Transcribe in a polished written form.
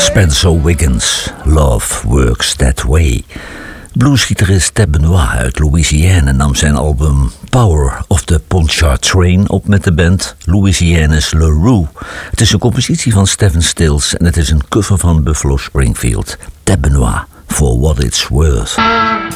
Spencer Wiggins, Love Works That Way. Bluesgitarist Ted Benoit uit Louisiana nam zijn album Power of the Ponchard Train op met de band Louisiana's Le Roux. Het is een compositie van Stephen Stills en het is een cover van Buffalo Springfield. Ted Benoit, For What It's Worth.